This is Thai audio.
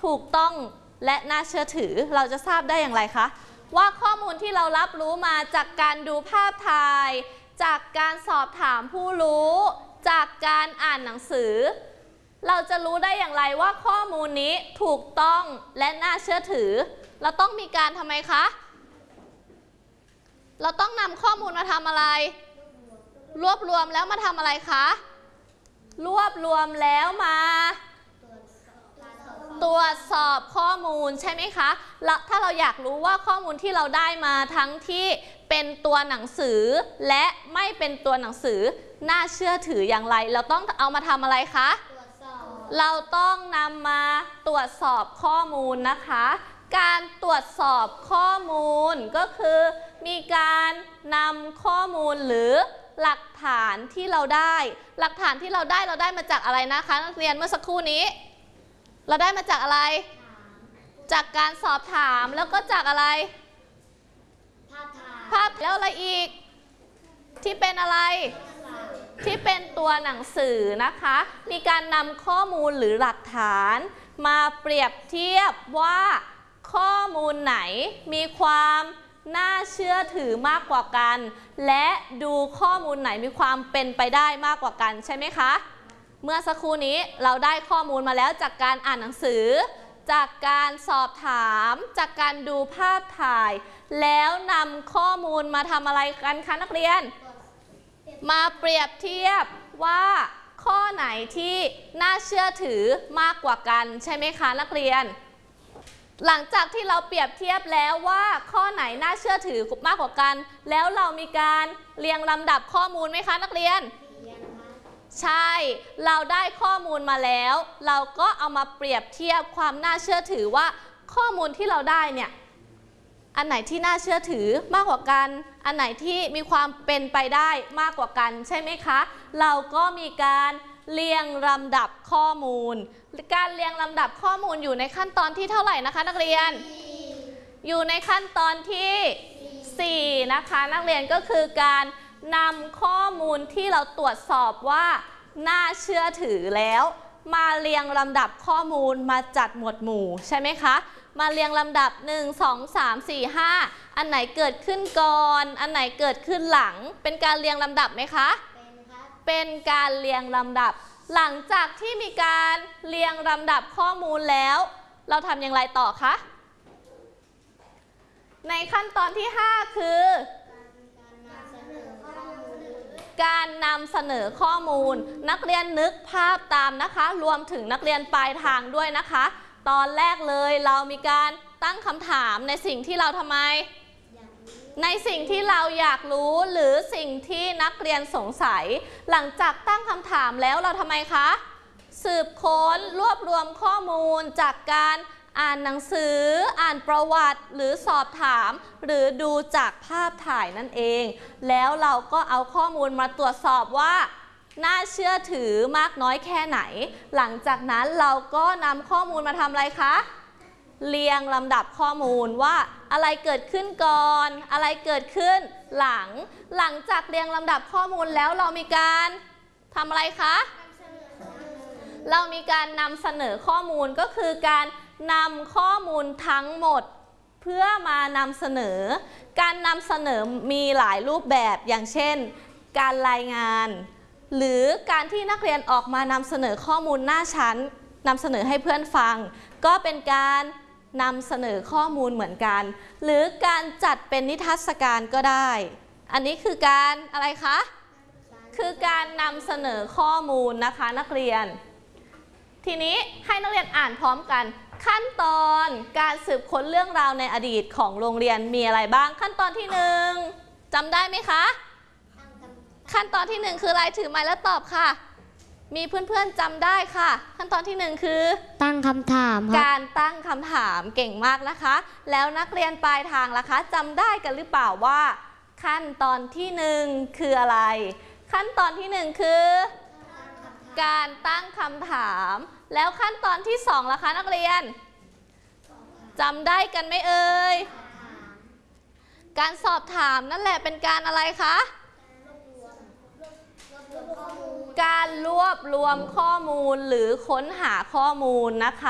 ถูกต้องและน่าเชื่อถือเราจะทราบได้อย่างไรคะว่าข้อมูลที่เรารับรู้มาจากการดูภาพถ่ายจากการสอบถามผู้รู้จากการอ่านหนังสือเราจะรู้ได้อย่างไรว่าข้อมูลนี้ถูกต้องและน่าเชื่อถือเราต้องมีการทำไมคะเราต้องนำข้อมูลมาทำอะไรรวบรวมแล้วมาทำอะไรคะรวบรวมแล้วมาตรวจสอบข้อมูลใช่ไหมคะแล้วถ้าเราอยากรู้ว่าข้อมูลที่เราได้มาทั้งที่เป็นตัวหนังสือและไม่เป็นตัวหนังสือน่าเชื่อถืออย่างไรเราต้องเอามาทำอะไรคะเราต้องนำมาตรวจสอบข้อมูลนะคะการตรวจสอบข้อมูลก็คือมีการนำข้อมูลหรือหลักฐานที่เราได้หลักฐานที่เราได้มาจากอะไรนะคะนักเรียนเมื่อสักครู่นี้เราได้มาจากอะไรจากการสอบถามแล้วก็จากอะไรภาพแล้วอะไรอีกที่เป็นอะไรที่เป็นตัวหนังสือนะคะมีการนำข้อมูลหรือหลักฐานมาเปรียบเทียบว่าข้อมูลไหนมีความน่าเชื่อถือมากกว่ากันและดูข้อมูลไหนมีความเป็นไปได้มากกว่ากันใช่ไหมคะเมื่อสักครู่นี้เราได้ข้อมูลมาแล้วจากการอ่านหนังสือจากการสอบถามจากการดูภาพถ่ายแล้วนำข้อมูลมาทำอะไรกันคะนักเรียนมาเปรียบเทียบว่าข้อไหนที่น่าเชื่อถือมากกว่ากันใช่ไหมคะนักเรียนหลังจากที่เราเปรียบเทียบแล้วว่าข้อไหนน่าเชื่อถือมากกว่ากันแล้วเรามีการเรียงลำดับข้อมูลไหมคะนักเรียนใช่เราได้ข้อมูลมาแล้วเราก็เอามาเปรียบเทียบความน่าเชื่อถือว่าข้อมูลที่เราได้เนี่ยอันไหนที่น่าเชื่อถือมากกว่ากันอันไหนที่มีความเป็นไปได้มากกว่ากันใช่ไหมคะเราก็มีการเรียงลำดับข้อมูลการเรียงลำดับข้อมูลอยู่ในขั้นตอนที่เท่าไหร่นะคะนักเรียนอยู่ในขั้นตอนที่4นะคะนักเรียนก็คือการนำข้อมูลที่เราตรวจสอบว่าน่าเชื่อถือแล้วมาเรียงลำดับข้อมูลมาจัดหมวดหมู่ใช่ไหมคะมาเรียงลำดับ1 2 3 4 5อันไหนเกิดขึ้นก่อนอันไหนเกิดขึ้นหลังเป็นการเรียงลำดับไหมคะเป็นการเรียงลำดับหลังจากที่มีการเรียงลำดับข้อมูลแล้วเราทำอย่างไรต่อคะในขั้นตอนที่5คือการนำเสนอข้อมูลนักเรียนนึกภาพตามนะคะรวมถึงนักเรียนปลายทางด้วยนะคะตอนแรกเลยเรามีการตั้งคำถามในสิ่งที่เราทำไมในสิ่งที่เราอยากรู้หรือสิ่งที่นักเรียนสงสัยหลังจากตั้งคำถามแล้วเราทำไมคะสืบค้นรวบรวมข้อมูลจากการอ่านหนังสืออ่านประวัติหรือสอบถามหรือดูจากภาพถ่ายนั่นเองแล้วเราก็เอาข้อมูลมาตรวจสอบว่าน่าเชื่อถือมากน้อยแค่ไหนหลังจากนั้นเราก็นำข้อมูลมาทำอะไรคะเรียงลำดับข้อมูลว่าอะไรเกิดขึ้นก่อนอะไรเกิดขึ้นหลังจากเรียงลำดับข้อมูลแล้วเรามีการทำอะไรคะเรามีการนำเสนอข้อมูลก็คือการนำข้อมูลทั้งหมดเพื่อมานำเสนอการนำเสนอมีหลายรูปแบบอย่างเช่นการรายงานหรือการที่นักเรียนออกมานำเสนอข้อมูลหน้าชั้นนำเสนอให้เพื่อนฟังก็เป็นการนำเสนอข้อมูลเหมือนกันหรือการจัดเป็นนิทรรศการก็ได้อันนี้คือการอะไรคะคือการนำเสนอข้อมูลนะคะนักเรียนทีนี้ให้นักเรียนอ่านพร้อมกันขั้นตอนการสืบค้นเรื่องราวในอดีตของโรงเรียนมีอะไรบ้างขั้นตอนที่1จำได้ไหมคะขั้นตอนที่1คืออะไรถือไม้แล้วตอบค่ะมีเพื่อนๆจำได้ค่ะขั้นตอนที่1คือตั้งคำถามการตั้งคำถามเก่งมากนะคะแล้วนักเรียนปลายทางล่ะคะจำได้กันหรือเปล่าว่าขั้นตอนที่1คืออะไรขั้นตอนที่1คือการตั้งคำถามแล้วขั้นตอนที่2ล่ะคะนักเรียนจำได้กันไหมเอ่ยการสอบถามนั่นแหละเป็นการอะไรคะการรวบรวมข้อมูลหรือค้นหาข้อมูลนะคะ